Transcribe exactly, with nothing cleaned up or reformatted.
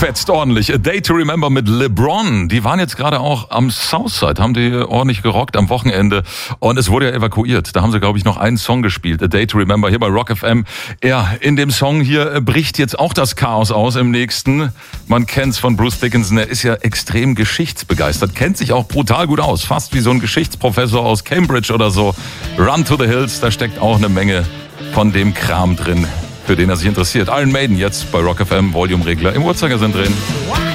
fetzt ordentlich. A Day to Remember mit LeBron. Die waren jetzt gerade auch am Southside, haben die ordentlich gerockt am Wochenende. Und es wurde ja evakuiert. Da haben sie, glaube ich, noch einen Song gespielt. A Day to Remember hier bei Rock F M. Ja, in dem Song hier bricht jetzt auch das Chaos aus im nächsten. Man kennt's von Bruce Dickinson. Er ist ja extrem geschichtsbegeistert. Kennt sich auch brutal gut aus. Fast wie so ein Geschichtsprofessor aus Cambridge oder so. Run to the Hills, da steckt auch eine Menge von dem Kram drin, für den er sich interessiert. Iron Maiden jetzt bei Rock F M, Volume-Regler im Uhrzeigersinn drin.